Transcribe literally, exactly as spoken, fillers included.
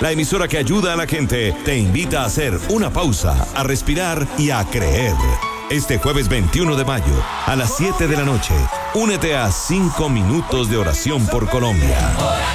la emisora que ayuda a la gente, te invita a hacer una pausa, a respirar y a creer. Este jueves veintiuno de mayo, a las siete de la noche, únete a cinco minutos de oración por Colombia.